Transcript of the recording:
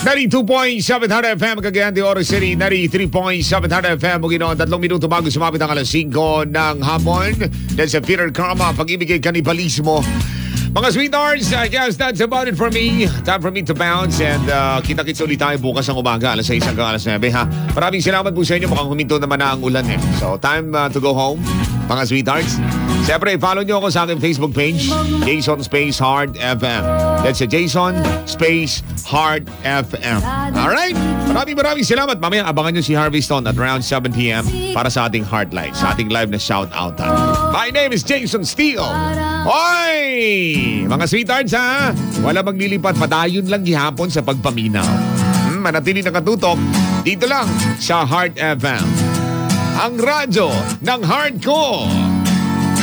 92.7 FM, Cagayan de Oro City. 93.7 FM, Bukidnon. 3 minuto bago sumapit ang alas 5 ng hapon. Then sa Peter Karma, pag-ibig kay kanibalismo. Mga sweethearts, I guess that's about it for me. Time for me to bounce. And kita-kits ulit tayo bukas ng umaga, alas 6 hanggang alas 9. Ha? Maraming salamat po sa inyo. Mukhang huminto naman na ang ulan. So, time to go home, mga sweethearts. Siyempre, follow nyo ako sa aking Facebook page, Jason Space Hard FM. That's a Jason Space Hard FM. Alright? Maraming salamat. Mamaya abangan nyo si Harvey Stone at around 7 p.m. para sa ating Heartlight, sa ating live na shout-out. My name is Jason Steele. Hoy! Mga sweethearts ha, wala maglilipat, padayon lang gihapon sa pagpaminaw. Manatili nakatutok dito lang sa Heart FM. Ang radyo ng hardcore.